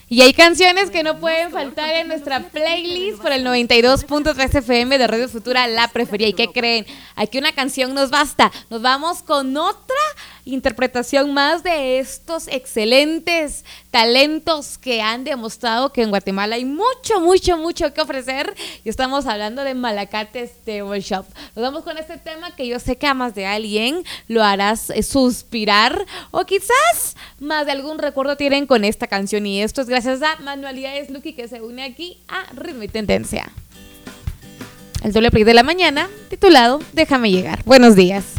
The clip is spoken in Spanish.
Y hay canciones que no pueden faltar en nuestra playlist por el 92.3 FM de Radio Futura, la preferida. ¿Y qué creen? Aquí una canción nos basta. Nos vamos con otra interpretación más de estos excelentes talentos que han demostrado que en Guatemala hay mucho que ofrecer. Y estamos hablando de Malacates Table Shop. Nos vamos con este tema que yo sé que a más de alguien lo harás suspirar, o quizás más de algún recuerdo tienen con esta canción, y esto es gracias a Manualidades Lucky, que se une aquí a Ritmo y Tendencia. El doble play de la mañana, titulado Déjame llegar. Buenos días.